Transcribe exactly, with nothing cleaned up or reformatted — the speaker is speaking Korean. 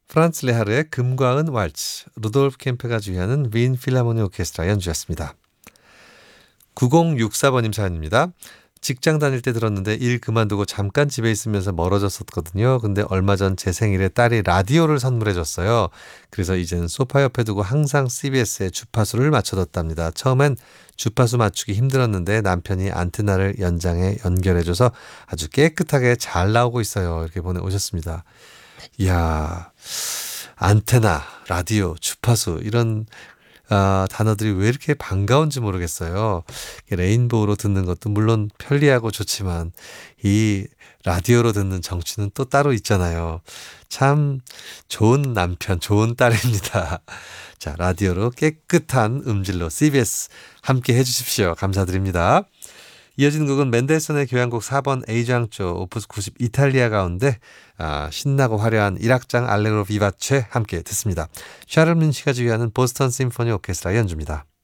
프란츠 레하르의 금과 은 왈츠, 루돌프 캠페가 주의하는 윈 필하모니 오케스트라 연주였습니다. 구공육사 번님 사연입니다. 직장 다닐 때 들었는데 일 그만두고 잠깐 집에 있으면서 멀어졌었거든요. 근데 얼마 전 제 생일에 딸이 라디오를 선물해 줬어요. 그래서 이제는 소파 옆에 두고 항상 씨비에스에 주파수를 맞춰뒀답니다. 처음엔 주파수 맞추기 힘들었는데 남편이 안테나를 연장해 연결해줘서 아주 깨끗하게 잘 나오고 있어요. 이렇게 보내오셨습니다. 이야, 안테나, 라디오, 주파수 이런 아, 단어들이 왜 이렇게 반가운지 모르겠어요. 레인보우로 듣는 것도 물론 편리하고 좋지만 이 라디오로 듣는 정취는 또 따로 있잖아요. 참 좋은 남편, 좋은 딸입니다. 자, 라디오로 깨끗한 음질로 씨비에스 함께 해주십시오. 감사드립니다. 이어지는 곡은 맨델슨의 교향곡 사 번 A장조 오프스 구십 이탈리아 가운데 아, 신나고 화려한 일 악장 알레그로 비바체 함께 듣습니다. 샤를린 씨가 지휘하는 보스턴 심포니 오케스트라 연주입니다.